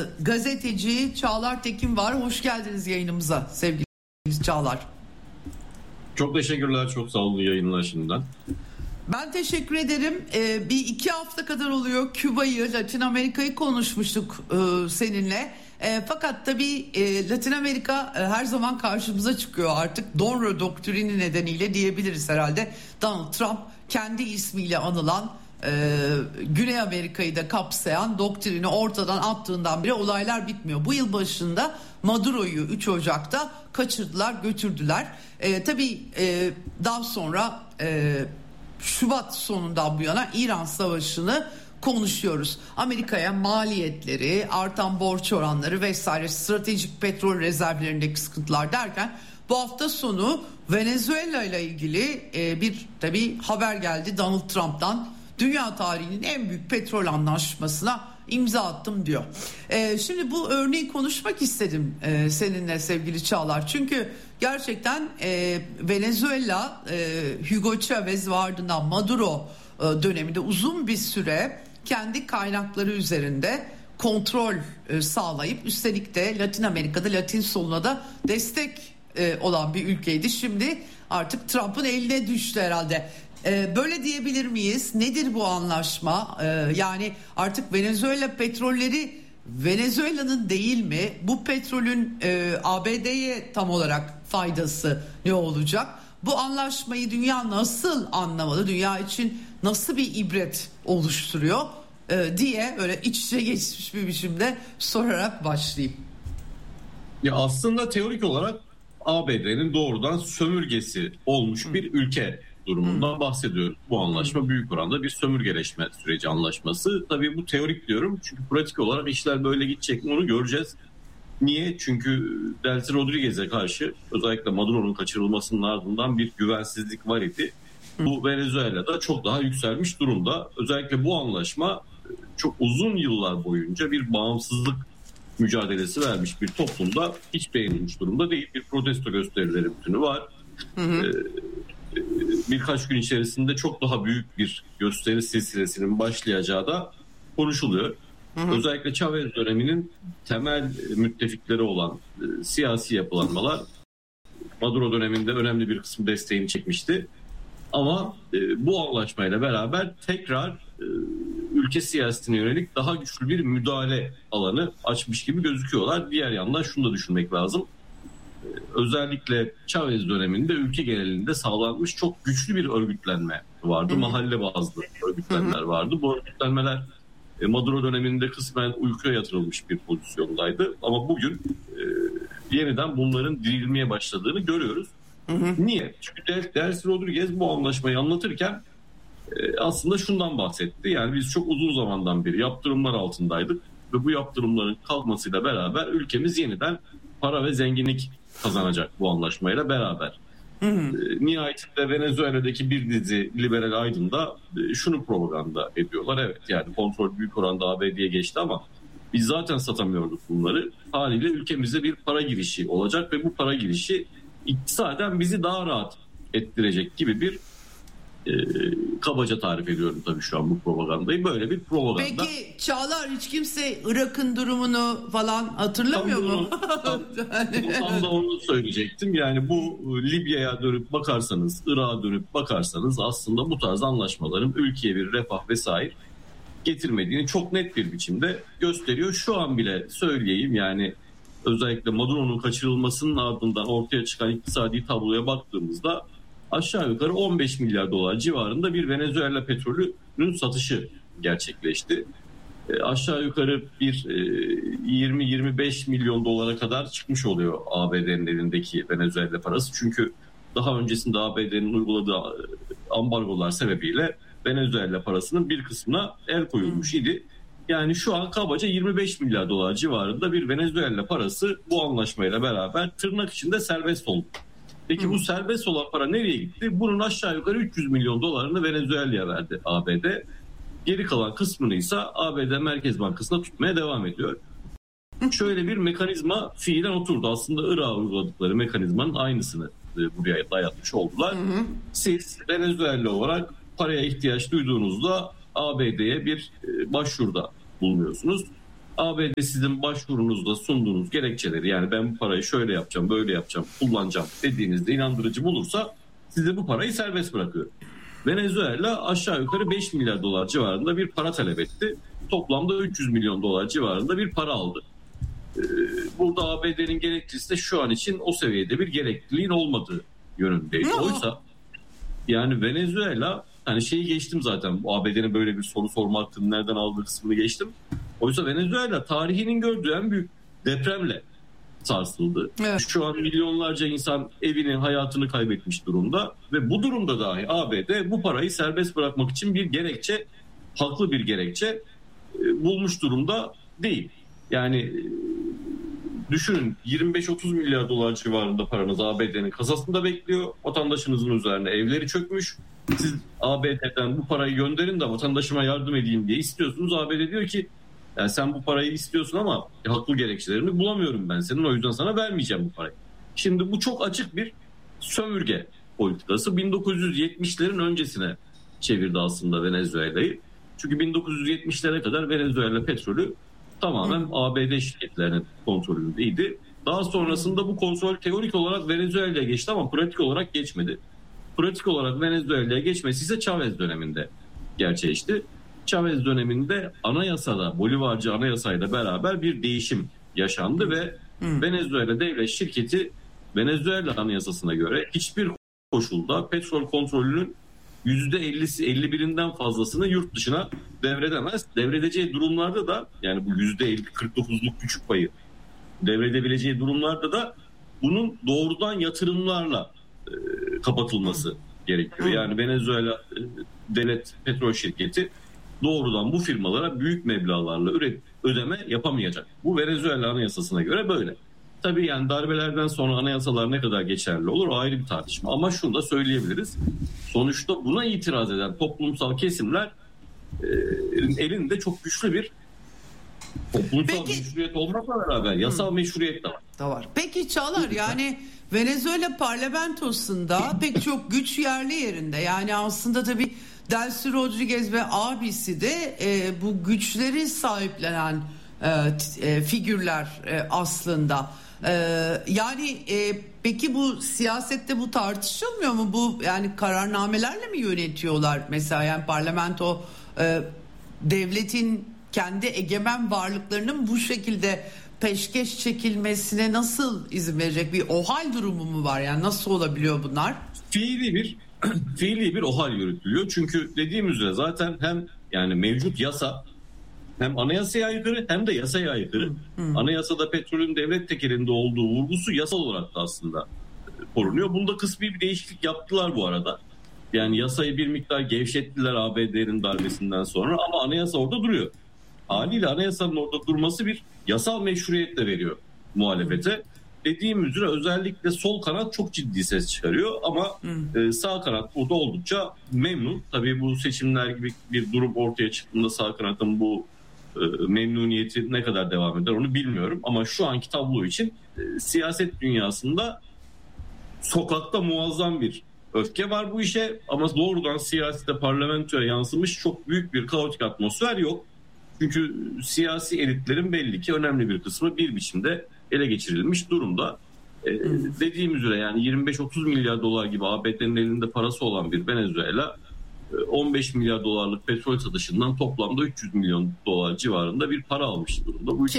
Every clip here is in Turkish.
gazeteci Çağlar Tekin var. Hoş geldiniz yayınımıza sevgili Çağlar. Çok teşekkürler, çok sağ olun yayınlar şimdiden. Ben teşekkür ederim. Bir 2 hafta kadar oluyor Küba'yı, Latin Amerika'yı konuşmuştuk seninle. Fakat tabii Latin Amerika her zaman karşımıza çıkıyor artık. Monroe doktrini nedeniyle diyebiliriz herhalde. Donald Trump kendi ismiyle anılan Güney Amerika'yı da kapsayan doktrini ortadan attığından beri olaylar bitmiyor. Bu yıl başında Maduro'yu 3 Ocak'ta kaçırdılar, götürdüler. Tabii daha sonra Şubat sonundan bu yana İran Savaşı'nı konuşuyoruz. Amerika'ya maliyetleri, artan borç oranları vesaire, stratejik petrol rezervlerindeki sıkıntılar derken bu hafta sonu Venezuela ile ilgili bir tabii haber geldi Donald Trump'tan. Dünya tarihinin en büyük petrol anlaşmasına imza attım diyor. Şimdi bu örneği konuşmak istedim seninle sevgili Çağlar. Çünkü gerçekten Venezuela Hugo Chavez ve ardından Maduro döneminde uzun bir süre kendi kaynakları üzerinde kontrol sağlayıp üstelik de Latin Amerika'da Latin soluna da destek olan bir ülkeydi. Şimdi artık Trump'ın eline düştü herhalde. Böyle diyebilir miyiz? Nedir bu anlaşma? Yani artık Venezuela petrolleri Venezuela'nın değil mi? Bu petrolün ABD'ye tam olarak faydası ne olacak? Bu anlaşmayı dünya nasıl anlamalı? Dünya için nasıl bir ibret oluşturuyor diye öyle iç içe geçmiş bir biçimde sorarak başlayayım. Ya aslında teorik olarak ABD'nin doğrudan sömürgesi olmuş bir ülke durumundan bahsediyoruz. Bu anlaşma büyük oranda bir sömürgeleşme süreci anlaşması. Tabii bu teorik diyorum çünkü pratik olarak işler böyle gidecek mi onu göreceğiz. Niye? Çünkü Delcy Rodriguez'e karşı özellikle Maduro'nun kaçırılmasının ardından bir güvensizlik var idi. Bu Venezuela'da çok daha yükselmiş durumda. Özellikle bu anlaşma çok uzun yıllar boyunca bir bağımsızlık mücadelesi vermiş bir toplumda hiç beğenilmiş durumda değil. Bir protesto gösterileri bütünü var. Birkaç gün içerisinde çok daha büyük bir gösteri silsilesinin başlayacağı da konuşuluyor. Özellikle Chavez döneminin temel müttefikleri olan siyasi yapılanmalar Maduro döneminde önemli bir kısmı desteğini çekmişti. Ama bu anlaşmayla beraber tekrar ülke siyasetine yönelik daha güçlü bir müdahale alanı açmış gibi gözüküyorlar. Diğer yandan şunu da düşünmek lazım. Özellikle Chavez döneminde ülke genelinde sağlanmış çok güçlü bir örgütlenme vardı. Mahalle bazlı örgütlenmeler vardı. Bu örgütlenmeler Maduro döneminde kısmen uykuya yatırılmış bir pozisyondaydı. Ama bugün yeniden bunların dirilmeye başladığını görüyoruz. Niye? Çünkü Delcy Rodriguez bu anlaşmayı anlatırken aslında şundan bahsetti. Yani biz çok uzun zamandan beri yaptırımlar altındaydık ve bu yaptırımların kalkmasıyla beraber ülkemiz yeniden para ve zenginlik kazanacak bu anlaşmayla beraber. Nihayetinde Venezuela'daki bir dizi liberal aydın da şunu propaganda ediyorlar. Evet yani kontrol büyük oranda ABD'ye geçti ama biz zaten satamıyorduk bunları. Haliyle ülkemize bir para girişi olacak ve bu para girişi iktisaden bizi daha rahat ettirecek gibi bir kabaca tarif ediyorum tabii şu an bu propagandayı. Böyle bir propaganda. Peki Çağlar hiç kimse Irak'ın durumunu falan hatırlamıyor mu? Tam da onu söyleyecektim. Yani bu Libya'ya dönüp bakarsanız, Irak'a dönüp bakarsanız aslında bu tarz anlaşmaların ülkeye bir refah vesaire getirmediğini çok net bir biçimde gösteriyor. Şu an bile söyleyeyim yani özellikle Maduro'nun kaçırılmasının ardından ortaya çıkan iktisadi tabloya baktığımızda aşağı yukarı 15 milyar dolar civarında bir Venezuela petrolünün satışı gerçekleşti. Aşağı yukarı bir 20-25 milyon dolara kadar çıkmış oluyor ABD'nin elindeki Venezuela parası. Çünkü daha öncesinde ABD'nin uyguladığı ambargolar sebebiyle Venezuela parasının bir kısmına el koyulmuş idi. Yani şu an kabaca 25 milyar dolar civarında bir Venezuela parası bu anlaşmayla beraber tırnak içinde serbest oldu. Peki bu serbest olan para nereye gitti? Bunun aşağı yukarı 300 milyon dolarını Venezuela'ya verdi ABD. Geri kalan kısmını ise ABD Merkez Bankası'na tutmaya devam ediyor. Şöyle bir mekanizma fiilen oturdu. Aslında Irak'a uyguladıkları mekanizmanın aynısını buraya dayatmış oldular. Siz Venezuela olarak paraya ihtiyaç duyduğunuzda ABD'ye bir başvuruda bulunuyorsunuz. ABD sizin başvurunuzda sunduğunuz gerekçeleri, yani ben bu parayı şöyle yapacağım, böyle yapacağım, kullanacağım dediğinizde inandırıcı bulursa size bu parayı serbest bırakıyor. Venezuela aşağı yukarı 5 milyar dolar civarında bir para talep etti. Toplamda 300 milyon dolar civarında bir para aldı. Burada ABD'nin gerekçesi de şu an için o seviyede bir gerekliliğin olmadığı yönündeydi. Oysa yani Venezuela, hani şeyi geçtim zaten, bu ABD'nin böyle bir soru sorma hakkını nereden aldığı kısmını geçtim. Oysa Venezuela tarihinin gördüğü en büyük depremle sarsıldı. Evet. Şu an milyonlarca insan evini, hayatını kaybetmiş durumda ve bu durumda dahi ABD bu parayı serbest bırakmak için bir gerekçe, haklı bir gerekçe bulmuş durumda değil. Yani düşünün, 25-30 milyar dolar civarında paranız ABD'nin kasasında bekliyor. Vatandaşınızın üzerine evleri çökmüş. Siz ABD'den bu parayı gönderin de vatandaşıma yardım edeyim diye istiyorsunuz. ABD diyor ki yani sen bu parayı istiyorsun ama haklı gerekçelerini bulamıyorum ben senin, o yüzden sana vermeyeceğim bu parayı. Şimdi bu çok açık bir sömürge politikası. 1970'lerin öncesine çevirdi aslında Venezuela'yı. Çünkü 1970'lere kadar Venezuela petrolü tamamen ABD şirketlerinin kontrolündeydi. Daha sonrasında bu kontrol teorik olarak Venezuela'ya geçti ama pratik olarak geçmedi. Pratik olarak Venezuela'ya geçmesi ise Chavez döneminde gerçekleşti. Chavez döneminde anayasada, Bolivarcı anayasayla beraber bir değişim yaşandı ve Venezuela devlet şirketi Venezuela anayasasına göre hiçbir koşulda petrol kontrolünün %50'si, 51'inden fazlasını yurt dışına devredemez. Devredeceği durumlarda da, yani bu %49'luk küçük payı devredebileceği durumlarda da bunun doğrudan yatırımlarla kapatılması gerekiyor. Yani Venezuela devlet petrol şirketi doğrudan bu firmalara büyük meblağlarla ödeme yapamayacak. Bu Venezuela anayasasına göre böyle. Tabii yani darbelerden sonra anayasalar ne kadar geçerli olur o ayrı bir tartışma. Ama şunu da söyleyebiliriz. Sonuçta buna itiraz eden toplumsal kesimler elinde çok güçlü bir toplumsal meşruiyet olmakla beraber yasal meşruiyet de var. Peki Çağlar, yani Venezuela parlamentosunda pek çok güç yerli yerinde. Yani aslında tabii Delcy Rodriguez ve abisi de bu güçleri sahiplenen figürler aslında. Yani peki bu siyasette bu tartışılmıyor mu? Bu yani kararnamelerle mi yönetiyorlar mesela? Yani parlamento devletin kendi egemen varlıklarının bu şekilde peşkeş çekilmesine nasıl izin verecek? Bir OHAL durumu mu var? Yani nasıl olabiliyor bunlar? Fiili bir OHAL yürütülüyor. Çünkü dediğim üzere zaten hem yani mevcut yasa hem anayasaya aykırı hem de yasaya aykırı. Anayasada petrolün devlet tekelinde olduğu vurgusu yasal olarak da aslında korunuyor. Bunda kısmi bir değişiklik yaptılar bu arada. Yani yasayı bir miktar gevşettiler ABD'nin darbesinden sonra ama anayasa orada duruyor. Haliyle anayasanın orada durması bir yasal meşruiyet de veriyor muhalefete. Dediğim üzere özellikle sol kanat çok ciddi ses çıkarıyor ama sağ kanat burada oldukça memnun. Tabii bu seçimler gibi bir durum ortaya çıktığında sağ kanatın bu memnuniyeti ne kadar devam eder onu bilmiyorum. Ama şu anki tablo için siyaset dünyasında sokakta muazzam bir öfke var bu işe ama doğrudan siyasete, parlamentoya yansımış çok büyük bir kaotik atmosfer yok. Çünkü siyasi elitlerin belli ki önemli bir kısmı bir biçimde ele geçirilmiş durumda. Dediğim üzere yani 25-30 milyar dolar gibi ABD'nin elinde parası olan bir Venezuela 15 milyar dolarlık petrol satışından toplamda 300 milyon dolar civarında bir para almış durumda. Bu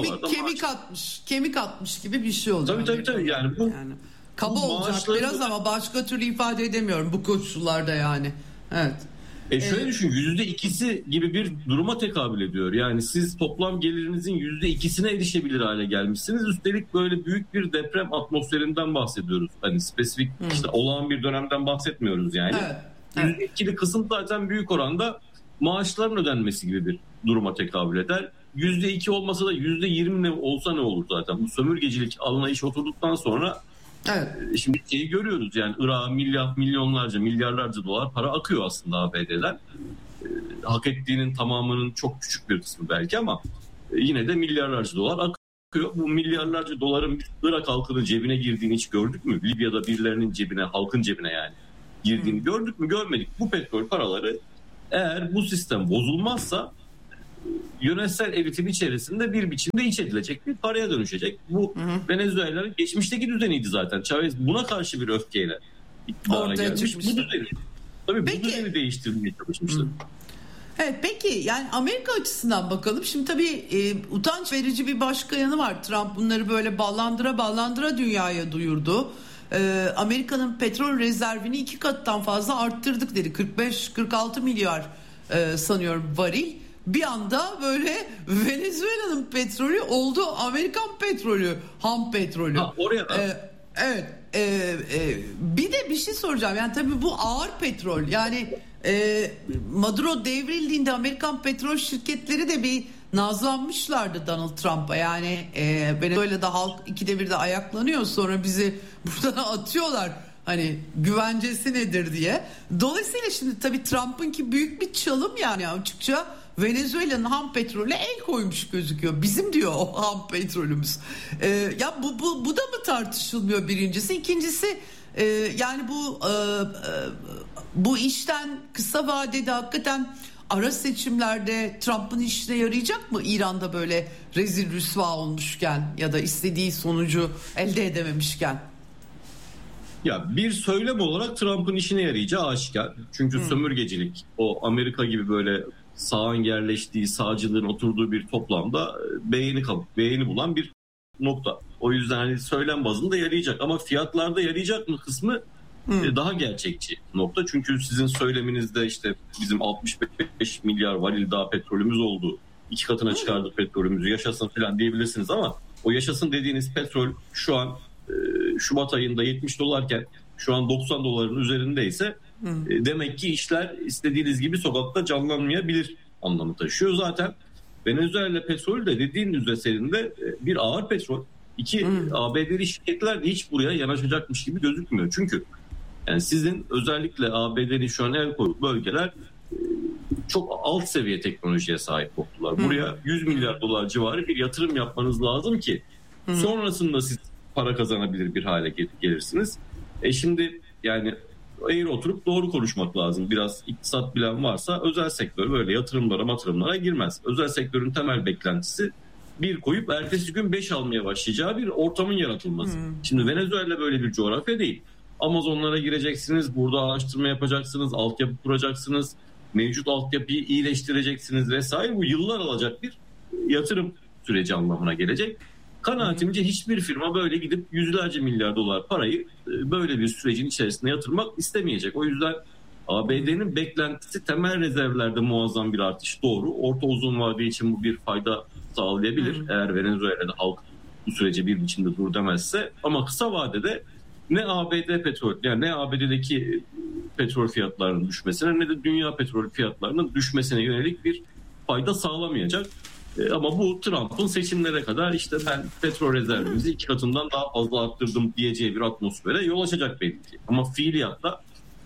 kemik atmış gibi bir şey oluyor. Tabii yani bu kaba olacak biraz ama başka türlü ifade edemiyorum bu koşullarda yani. Evet. Şöyle düşün, %2'si gibi bir duruma tekabül ediyor. Yani siz toplam gelirinizin %2'sine erişebilir hale gelmişsiniz. Üstelik böyle büyük bir deprem atmosferinden bahsediyoruz. Hani spesifik işte olağan bir dönemden bahsetmiyoruz yani. Evet. %2'li kısım zaten büyük oranda maaşların ödenmesi gibi bir duruma tekabül eder. %2 olmasa da %20 ne olsa ne olur zaten. Bu sömürgecilik anlayış oturduktan sonra şimdi şeyi görüyoruz yani Irak'a milyonlarca, milyarlarca dolar para akıyor aslında ABD'den. Hak ettiğinin tamamının çok küçük bir kısmı belki ama yine de milyarlarca dolar akıyor. Bu milyarlarca doların Irak halkının cebine girdiğini hiç gördük mü? Libya'da birilerinin cebine, halkın cebine yani girdiğini gördük mü? Görmedik. Bu petrol paraları eğer bu sistem bozulmazsa yönetsel elitin içerisinde bir biçimde iç edilecek bir paraya dönüşecek. Bu Venezuela'nın geçmişteki düzeniydi zaten. Chavez buna karşı bir öfkeyle iktidara gelmiş. Bu düzeni, tabii bu düzeni değiştirmeye çalışmıştı. Evet, peki yani Amerika açısından bakalım. Şimdi tabii utanç verici bir başka yanı var. Trump bunları böyle ballandıra dünyaya duyurdu. Amerika'nın petrol rezervini 2 kattan fazla arttırdık dedi. 45-46 milyar sanıyorum varil. Bir anda böyle Venezuela'nın petrolü oldu Amerikan petrolü, ham petrolü. Oraya evet. Bir de bir şey soracağım. Yani tabii bu ağır petrol. Yani Maduro devrildiğinde Amerikan petrol şirketleri de bir nazlanmışlardı Donald Trump'a. Yani Venezuela'da halk 2'de 1'de ayaklanıyor, sonra bizi buradan atıyorlar. Hani güvencesi nedir diye. Dolayısıyla şimdi tabii Trump'ınki büyük bir çalım yani açıkça. Venezuela'nın ham petrolüne el koymuş gözüküyor. Bizim diyor o ham petrolümüz. Ya bu da mı tartışılmıyor birincisi? İkincisi yani bu işten kısa vadede hakikaten ara seçimlerde Trump'ın işine yarayacak mı? İran'da böyle rezil rüsva olmuşken ya da istediği sonucu elde edememişken. Ya bir söylem olarak Trump'ın işine yarayacağı aşikar. Çünkü sömürgecilik, o Amerika gibi böyle sağın yerleştiği, sağcılığın oturduğu bir toplamda beğeni bulan bir nokta. O yüzden hani söylem bazında yarayacak ama fiyatlarda yarayacak mı kısmı daha gerçekçi nokta. Çünkü sizin söyleminizde işte bizim 65 milyar varil daha petrolümüz oldu, 2 katına çıkardık petrolümüzü, yaşasın falan diyebilirsiniz ama o yaşasın dediğiniz petrol şu an Şubat ayında 70 dolarken şu an 90 doların üzerindeyse demek ki işler istediğiniz gibi sokakta canlanmayabilir anlamı taşıyor. Zaten Venezuela petrolü de dediğin üzerinde bir ağır petrol. ABD'li şirketler de hiç buraya yanaşacakmış gibi gözükmüyor. Çünkü yani sizin özellikle ABD'li şu an el koyduğu bölgeler çok alt seviye teknolojiye sahip oldular. Buraya 100 milyar dolar civarı bir yatırım yapmanız lazım ki sonrasında siz para kazanabilir bir hale gelirsiniz. Şimdi yani eğri oturup doğru konuşmak lazım. Biraz iktisat bilen varsa özel sektör böyle yatırımlara girmez. Özel sektörün temel beklentisi bir koyup ertesi gün 5 almaya başlayacağı bir ortamın yaratılması. Şimdi Venezuela böyle bir coğrafya değil. Amazonlara gireceksiniz, burada araştırma yapacaksınız, altyapı kuracaksınız, mevcut altyapıyı iyileştireceksiniz vesaire. Bu yıllar alacak bir yatırım süreci anlamına gelecek. Kanaatimce hiçbir firma böyle gidip yüzlerce milyar dolar parayı böyle bir sürecin içerisinde yatırmak istemeyecek. O yüzden ABD'nin beklentisi temel rezervlerde muazzam bir artış, doğru. Orta uzun vade için bu bir fayda sağlayabilir. Eğer Venezuela'da halk bu sürece bir biçimde dur demezse. Ama kısa vadede ne ABD petrol, yani ne ABD'deki petrol fiyatlarının düşmesine ne de dünya petrol fiyatlarının düşmesine yönelik bir fayda sağlamayacak. Ama bu Trump'ın seçimlere kadar işte ben petrol rezervimizi 2 katından daha fazla arttırdım diyeceği bir atmosfere yol açacak belli ki. Ama fiiliyatta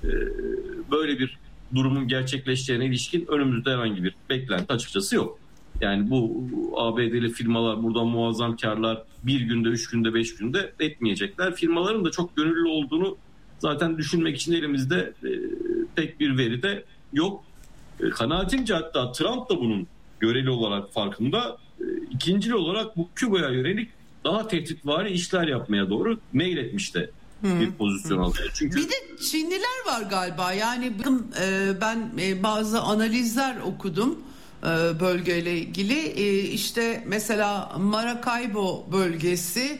böyle bir durumun gerçekleşeceğine ilişkin önümüzde herhangi bir beklenti açıkçası yok. Yani bu ABD'li firmalar buradan muazzam karlar bir günde, 3 günde, 5 günde etmeyecekler. Firmaların da çok gönüllü olduğunu zaten düşünmek için elimizde pek bir veri de yok. Kanaatimce hatta Trump da bunun göreli olarak farkında. İkincil olarak bu Küba'ya yönelik daha tehditvari işler yapmaya doğru meyletmiş de bir pozisyon alıyor. Çünkü bir de Çinliler var galiba. Yani ben bazı analizler okudum bölgeyle ilgili. İşte mesela Maracaibo bölgesi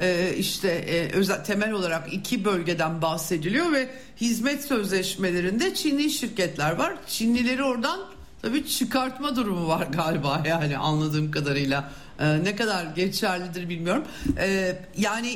özel temel olarak 2 bölgeden bahsediliyor ve hizmet sözleşmelerinde Çinli şirketler var. Çinlileri oradan tabii çıkartma durumu var galiba, yani anladığım kadarıyla. Ne kadar geçerlidir bilmiyorum. Yani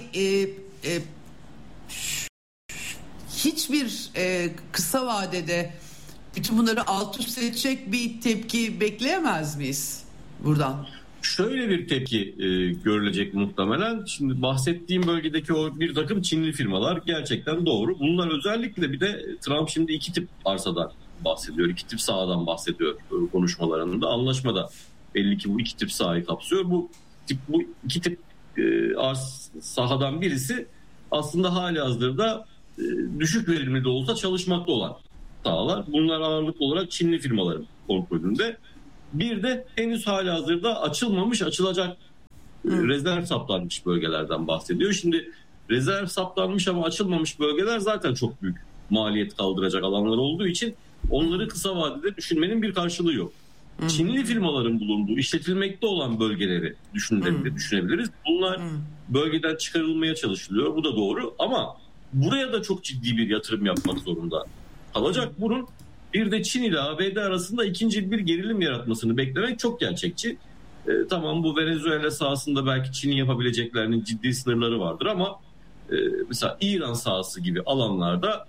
hiçbir kısa vadede bütün bunları alt üst edecek bir tepki bekleyemez miyiz buradan? Şöyle bir tepki görülecek muhtemelen. Şimdi bahsettiğim bölgedeki o bir takım Çinli firmalar gerçekten doğru. Bunlar özellikle bir de Trump şimdi 2 tip arsadan bahsediyor. 2 tip sahadan bahsediyor konuşmalarında. Anlaşmada belli ki bu 2 tip sahayı kapsıyor. Bu 2 tip sahadan birisi aslında halihazırda düşük verimli de olsa çalışmakta olan sahalar. Bunlar ağırlıklı olarak Çinli firmaların kontrolünde. Bir de henüz halihazırda açılmamış, açılacak rezerv saptanmış bölgelerden bahsediyor. Şimdi rezerv saptanmış ama açılmamış bölgeler zaten çok büyük maliyet kaldıracak alanlar olduğu için onları kısa vadede düşünmenin bir karşılığı yok. Çinli firmaların bulunduğu, işletilmekte olan bölgeleri düşünebiliriz. Bunlar bölgeden çıkarılmaya çalışılıyor. Bu da doğru ama buraya da çok ciddi bir yatırım yapmak zorunda kalacak. Bunun bir de Çin ile ABD arasında ikinci bir gerilim yaratmasını beklemek çok gerçekçi. Tamam, bu Venezuela sahasında belki Çin'in yapabileceklerinin ciddi sınırları vardır ama mesela İran sahası gibi alanlarda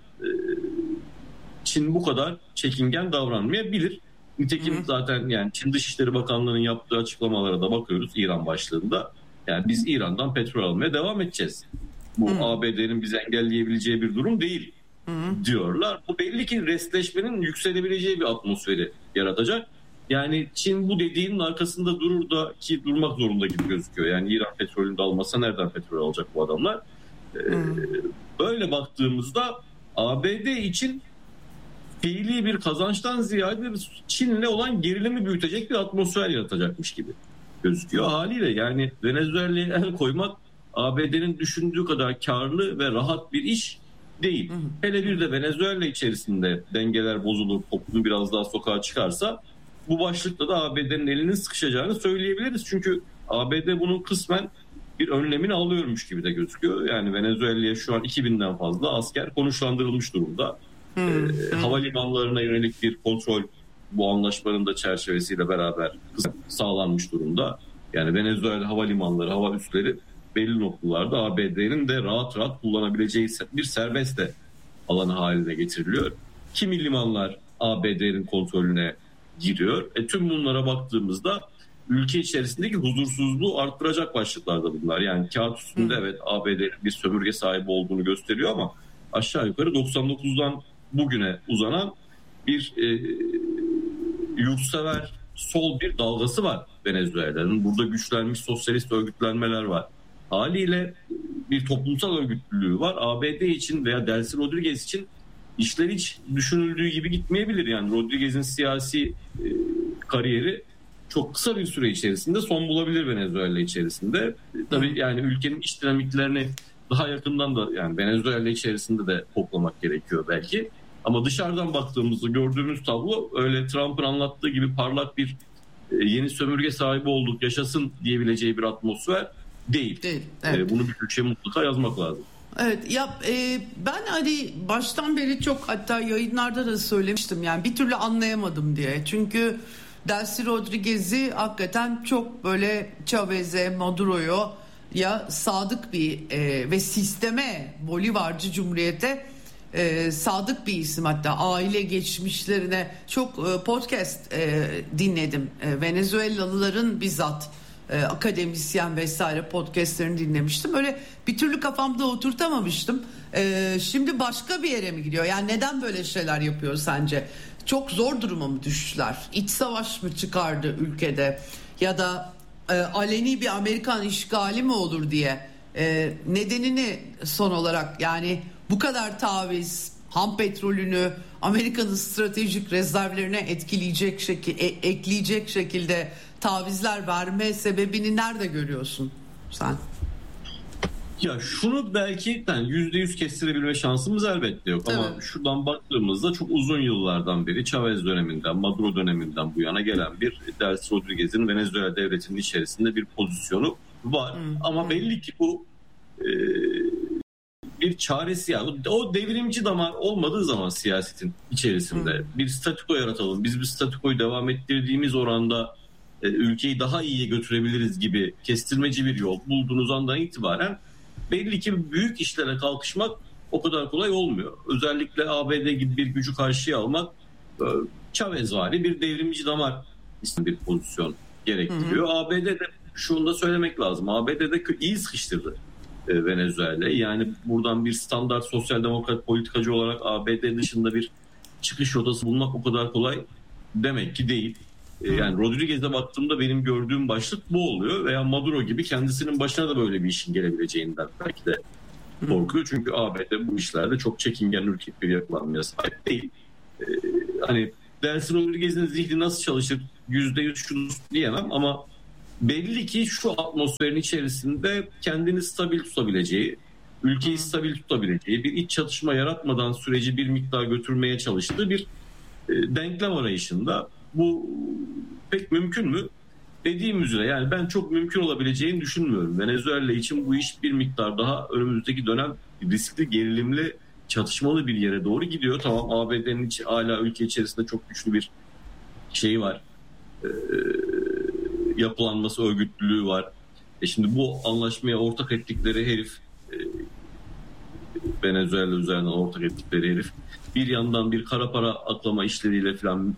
Çin bu kadar çekingen davranmayabilir. Nitekim zaten yani Çin Dışişleri Bakanlığı'nın yaptığı açıklamalara da bakıyoruz İran başlığında. Yani biz İran'dan petrol almaya devam edeceğiz. Bu ABD'nin bizi engelleyebileceği bir durum değil diyorlar. Bu belli ki restleşmenin yükselebileceği bir atmosferi yaratacak. Yani Çin bu dediğinin arkasında durur da ki durmak zorunda gibi gözüküyor. Yani İran petrolünü de almasa nereden petrol alacak bu adamlar? Böyle baktığımızda ABD için fiili bir kazançtan ziyade Çin'le olan gerilimi büyütecek bir atmosfer yaratacakmış gibi gözüküyor. Haliyle yani Venezuela'ya el koymak ABD'nin düşündüğü kadar karlı ve rahat bir iş değil. Hele bir de Venezuela içerisinde dengeler bozulur, toplum biraz daha sokağa çıkarsa bu başlıkta da ABD'nin elinin sıkışacağını söyleyebiliriz. Çünkü ABD bunun kısmen bir önlemini alıyormuş gibi de gözüküyor. Yani Venezuela'ya şu an 2000'den fazla asker konuşlandırılmış durumda. Havalimanlarına yönelik bir kontrol bu anlaşmanın da çerçevesiyle beraber sağlanmış durumda. Yani Venezuela havalimanları, hava üsleri belli noktalarda ABD'nin de rahat rahat kullanabileceği bir serbest alanı haline getiriliyor. Kimi limanlar ABD'nin kontrolüne giriyor. Tüm bunlara baktığımızda ülke içerisindeki huzursuzluğu arttıracak başlıklarda bunlar. Yani kağıt üstünde evet ABD'nin bir sömürge sahibi olduğunu gösteriyor ama aşağı yukarı 99'dan bugüne uzanan bir yurtsever sol bir dalgası var Venezuela'nın. Burada güçlenmiş sosyalist örgütlenmeler var. Haliyle bir toplumsal örgütlülüğü var. ABD için veya Delcy Rodriguez için işler hiç düşünüldüğü gibi gitmeyebilir. Yani Rodriguez'in siyasi kariyeri çok kısa bir süre içerisinde son bulabilir Venezuela içerisinde. Tabii yani ülkenin iç dinamiklerini daha yakından da yani Venezuela içerisinde de toplamak gerekiyor belki. Ama dışarıdan baktığımızda gördüğümüz tablo öyle Trump'ın anlattığı gibi parlak bir yeni sömürge sahibi olduk yaşasın diyebileceği bir atmosfer değil. Evet. Bunu bir köşeye mutlaka yazmak lazım. Evet ya ben hani baştan beri çok hatta yayınlarda da söylemiştim yani bir türlü anlayamadım diye. Çünkü Delcy Rodriguez'i hakikaten çok böyle Chavez'e, Maduro'ya ya sadık bir ve sisteme, Bolivarcı Cumhuriyete sadık bir isim, hatta aile geçmişlerine çok podcast dinledim. Venezuelalıların bizzat akademisyen vesaire podcastlerini dinlemiştim. Öyle bir türlü kafamda oturtamamıştım. Şimdi başka bir yere mi gidiyor? Yani neden böyle şeyler yapıyor sence? Çok zor duruma mı düştüler? İç savaş mı çıkardı ülkede? Ya da aleni bir Amerikan işgali mi olur diye nedenini son olarak yani bu kadar taviz, ham petrolünü Amerika'nın stratejik rezervlerine ekleyecek şekilde tavizler verme sebebini nerede görüyorsun sen? Ya şunu belki yani %100 kestirebilme şansımız elbette yok ama evet. Şuradan baktığımızda çok uzun yıllardan beri Chavez döneminden, Maduro döneminden bu yana gelen bir Delcy Rodriguez'in Venezuela devletinin içerisinde bir pozisyonu var. Ama belli ki bu bir çaresi yani o devrimci damar olmadığı zaman siyasetin içerisinde bir statüko yaratalım. Biz bu statükoyu devam ettirdiğimiz oranda ülkeyi daha iyiye götürebiliriz gibi kestirmeci bir yol bulduğunuz andan itibaren belli ki büyük işlere kalkışmak o kadar kolay olmuyor. Özellikle ABD gibi bir gücü karşıya almak Chavezvari bir devrimci damar bir pozisyon gerektiriyor. ABD'de şunu da söylemek lazım. ABD'de iyi sıkıştırdı Venezuela. Yani buradan bir standart sosyal demokrat politikacı olarak ABD dışında bir çıkış rotası bulmak o kadar kolay demek ki değil. Yani Rodriguez'e baktığımda benim gördüğüm başlık bu oluyor veya Maduro gibi kendisinin başına da böyle bir işin gelebileceğinden belki de korkuyor. Çünkü ABD bu işlerde çok çekingen, ürkek bir yapılanmaya sahip değil. Hani Delcy Rodriguez'in zihni nasıl çalışır %100 şunu diyemem ama belli ki şu atmosferin içerisinde kendini stabil tutabileceği, ülkeyi stabil tutabileceği, bir iç çatışma yaratmadan süreci bir miktar götürmeye çalıştığı bir denklem arayışında. Bu pek mümkün mü? Dediğim üzere yani ben çok mümkün olabileceğini düşünmüyorum. Venezuela için bu iş bir miktar daha önümüzdeki dönem riskli, gerilimli, çatışmalı bir yere doğru gidiyor. Tamam, ABD'nin hala ülke içerisinde çok güçlü bir şeyi var. Yapılanması, örgütlülüğü var. Şimdi bu anlaşmaya ortak ettikleri herif, Venezuela üzerinden ortak ettikleri herif, bir yandan bir kara para aklama işleriyle falan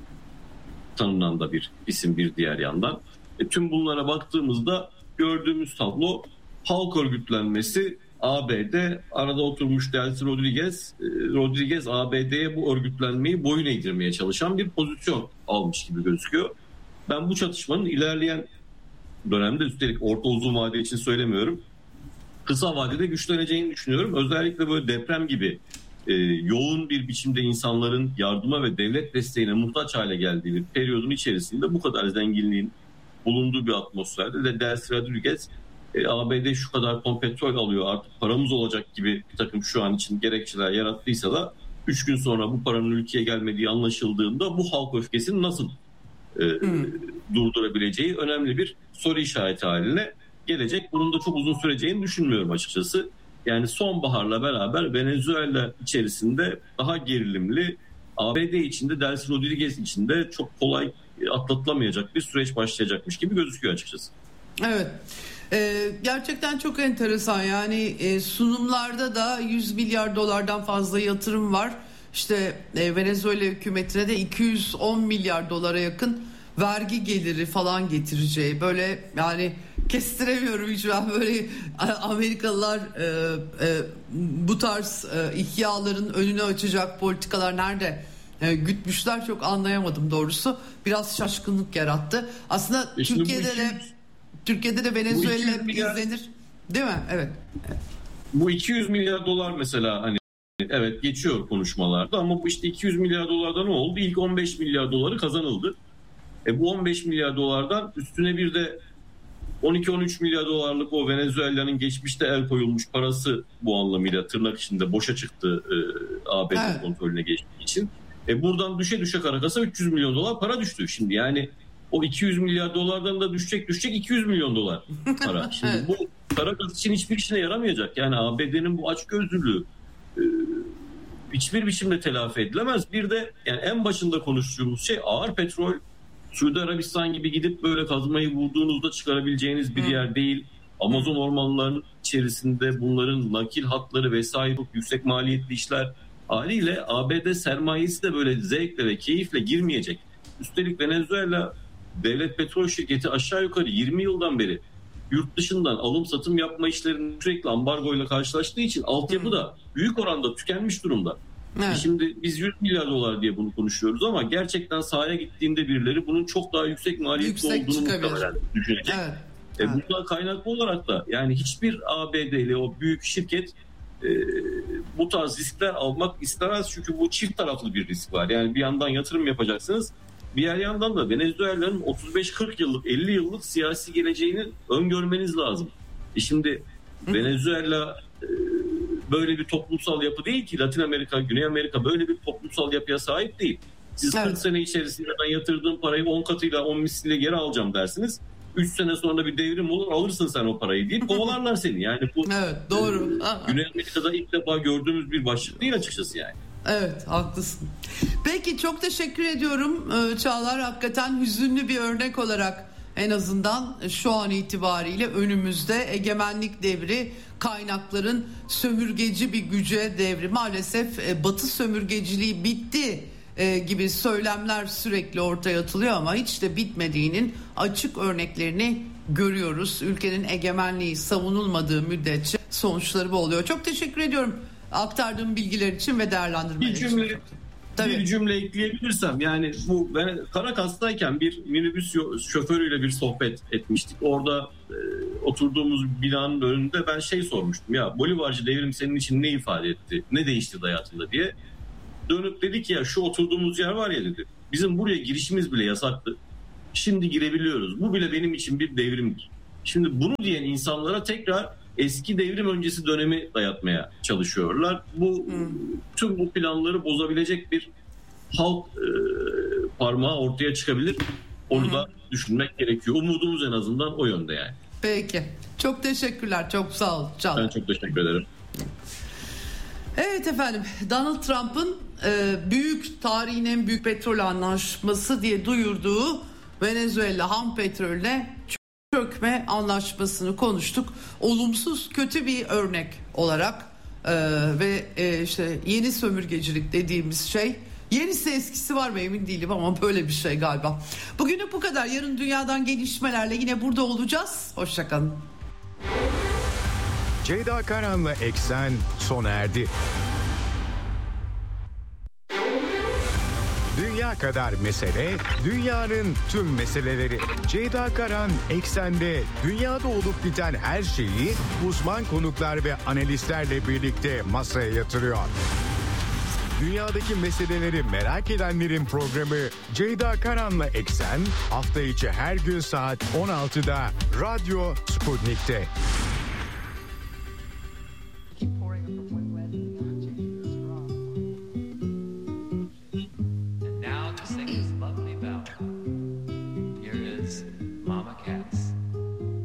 tanınan da bir isim bir diğer yandan. Tüm bunlara baktığımızda gördüğümüz tablo halk örgütlenmesi. ABD arada oturmuş Delcy Rodriguez ABD'ye bu örgütlenmeyi boyun eğdirmeye çalışan bir pozisyon almış gibi gözüküyor. Ben bu çatışmanın ilerleyen dönemde, üstelik orta uzun vade için söylemiyorum, kısa vadede güçleneceğini düşünüyorum. Özellikle böyle deprem gibi yoğun bir biçimde insanların yardıma ve devlet desteğine muhtaç hale geldiği bir periyodun içerisinde bu kadar zenginliğin bulunduğu bir atmosferde de Delcy Rodriguez ABD şu kadar petrol alıyor, artık paramız olacak gibi bir takım şu an için gerekçeler yarattıysa da 3 gün sonra bu paranın ülkeye gelmediği anlaşıldığında bu halk öfkesini nasıl durdurabileceği önemli bir soru işareti haline gelecek. Bunun da çok uzun süreceğini düşünmüyorum açıkçası. Yani sonbaharla beraber Venezuela içerisinde daha gerilimli, ABD içinde, Delcy Rodriguez içinde çok kolay atlatılamayacak bir süreç başlayacakmış gibi gözüküyor açıkçası. Evet. Gerçekten çok enteresan. Yani sunumlarda da 100 milyar dolardan fazla yatırım var. İşte Venezuela hükümetine de 210 milyar dolara yakın vergi geliri falan getireceği, böyle yani kestiremiyorum hiç ben, böyle Amerikalılar bu tarz ihyaların önünü açacak politikalar nerede gütmüşler çok anlayamadım doğrusu. Biraz şaşkınlık yarattı. Aslında Türkiye'de de Venezuela izlenir. Değil mi? Evet. Bu 200 milyar dolar mesela, hani evet geçiyor konuşmalarda ama bu işte 200 milyar dolardan ne oldu? İlk 15 milyar doları kazanıldı. Bu 15 milyar dolardan üstüne bir de 12-13 milyar dolarlık o Venezuela'nın geçmişte el koyulmuş parası bu anlamıyla tırnak içinde boşa çıktı ABD kontrolüne geçtiği için. Buradan düşe karakasa 300 milyon dolar para düştü şimdi. Yani o 200 milyar dolardan da düşecek 200 milyon dolar para. Şimdi bu para kas için hiçbir işine yaramayacak. Yani ABD'nin bu açgözlülüğü hiçbir biçimde telafi edilemez. Bir de yani en başında konuştuğumuz şey ağır petrol. Suudi Arabistan gibi gidip böyle kazmayı bulduğunuzda çıkarabileceğiniz bir yer değil. Amazon ormanlarının içerisinde bunların nakil hatları vesaire çok yüksek maliyetli işler. Haliyle ABD sermayesi de böyle zevkle ve keyifle girmeyecek. Üstelik Venezuela devlet petrol şirketi aşağı yukarı 20 yıldan beri yurt dışından alım satım yapma işlerinin sürekli ambargoyla karşılaştığı için altyapı da büyük oranda tükenmiş durumda. Evet. Şimdi biz 100 milyar dolar diye bunu konuşuyoruz ama gerçekten sahaya gittiğinde birileri bunun çok daha yüksek maliyetli olduğunu muhtemelen düşünecek. Evet. Bundan kaynaklı olarak da yani hiçbir ABD'li o büyük şirket bu tarz riskler almak istemez, çünkü bu çift taraflı bir risk var. Yani bir yandan yatırım yapacaksınız, diğer yandan da Venezuela'nın 35-40 yıllık 50 yıllık siyasi geleceğini öngörmeniz lazım. Şimdi Venezuela böyle bir toplumsal yapı değil ki. Latin Amerika, Güney Amerika böyle bir toplumsal yapıya sahip değil. Siz 40 sene içerisinde ben yatırdığım parayı 10 katıyla 10 misliyle geri alacağım dersiniz. 3 sene sonra bir devrim olur, alırsın sen o parayı deyip kovalarlar seni. Yani bu evet, doğru. Güney Amerika'da ilk defa gördüğümüz bir başlık değil açıkçası yani. Evet, haklısın. Peki, çok teşekkür ediyorum Çağlar. Hakikaten hüzünlü bir örnek olarak en azından şu an itibariyle önümüzde egemenlik devri, kaynakların sömürgeci bir güce devri. Maalesef Batı sömürgeciliği bitti gibi söylemler sürekli ortaya atılıyor ama hiç de bitmediğinin açık örneklerini görüyoruz. Ülkenin egemenliği savunulmadığı müddetçe sonuçları bu oluyor. Çok teşekkür ediyorum aktardığım bilgiler için ve değerlendirmeler için. Bir cümle ekleyebilirsem, yani bu ben Karakas'tayken bir minibüs şoförüyle bir sohbet etmiştik. Orada oturduğumuz binanın önünde ben sormuştum, ya Bolivarcı devrim senin için ne ifade etti, ne değiştirdi hayatında diye. Dönüp dedi ki, ya şu oturduğumuz yer var ya dedi, bizim buraya girişimiz bile yasaktı. şimdi girebiliyoruz. Bu bile benim için bir devrimdir. Şimdi bunu diyen insanlara tekrar eski devrim öncesi dönemi dayatmaya çalışıyorlar. Tüm bu planları bozabilecek bir halk parmağı ortaya çıkabilir. Onu da düşünmek gerekiyor. Umudumuz en azından o yönde yani. Peki. Çok teşekkürler. Çok sağ ol Can. Ben çok teşekkür ederim. Evet efendim, Donald Trump'ın büyük tarihin en büyük petrol anlaşması diye duyurduğu Venezuela ham petrolüne çökme anlaşmasını konuştuk. Olumsuz, kötü bir örnek olarak ve işte yeni sömürgecilik dediğimiz şey, yenisi eskisi var mı emin değilim ama böyle bir şey galiba. Bugünlük bu kadar. Yarın dünyadan gelişmelerle yine burada olacağız. Hoşçakalın. Ceyda Karan'la Eksen sona erdi. Dünya kadar mesele, dünyanın tüm meseleleri. Ceyda Karan Eksen'de dünyada olup biten her şeyi uzman konuklar ve analistlerle birlikte masaya yatırıyor. Dünyadaki meseleleri merak edenlerin programı Ceyda Karan'la Eksen hafta içi her gün saat 16'da Radyo Sputnik'te.